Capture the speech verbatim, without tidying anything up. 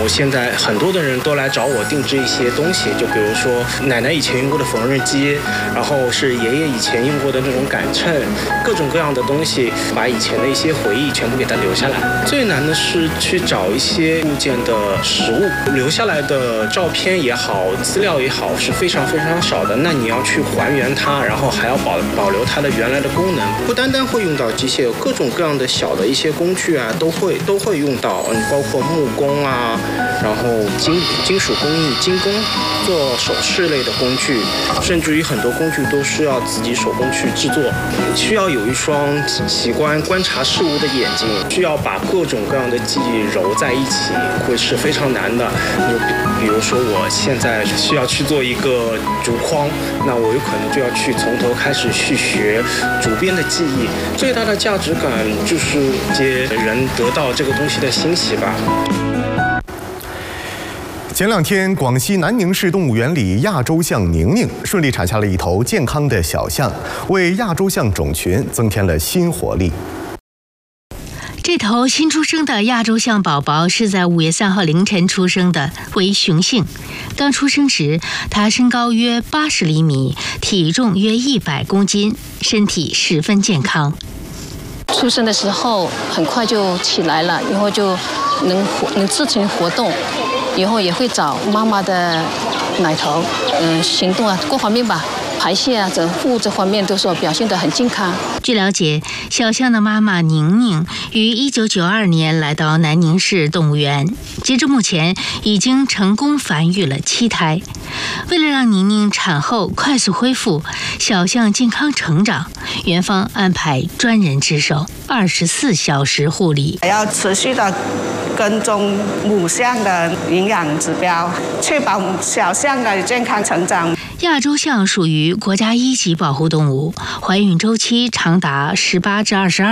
后现在很多的人都来找我定制一些东西，就比如说奶奶以前用过的缝纫机，然后是爷爷以前用过的那种杆秤，各种各样的东西，把以前的一些回忆全部给它留下来。最难的是去找一些物件的实物，留下来的照片也好，资料也好，是非常非常少的。那你要去还原它，然后还要保保留它的原来的功能，不单单会用到机械，各种各样的小的一些工具啊，都会都会用到，嗯，包括木工啊，然后金金属工艺、精工，做首饰类的工具，甚至于很多工具都是要自己手工去制作，需要有一双喜欢观察事物的眼睛，需要把各种各样的记忆揉在一起，会是非常难的。就比如说我现在需要去做一个竹筐，那我有可能就要去从头开始去学竹编的技艺。最大的价值感就是接人得到这个东西的欣喜吧。 前两天，广西南宁市动物园里亚洲象宁宁顺利产下了一头健康的小象，为亚洲象种群增添了新活力。 这头新出生的亚洲象宝宝是在五月三号凌晨出生的，为雄性。刚出生时，它身高约八十厘米，体重约一百公斤，身体十分健康。 出生的时候很快就起来了，以后就能活能自行活动，以后也会找妈妈的奶头，嗯，行动啊各方面吧。排泄啊，整护这方面都是表现得很健康。 据了解，小象的妈妈宁宁于一九九二年来到南宁市动物园，截至目前已经成功繁育了七胎。为了让宁宁产后快速恢复，小象健康成长，园方安排专人值守，二十四小时护理， 还要持续的跟踪母象的营养指标，确保小象的健康成长。 亚洲象属于国家一级保护动物，怀孕周期长达十八至二十二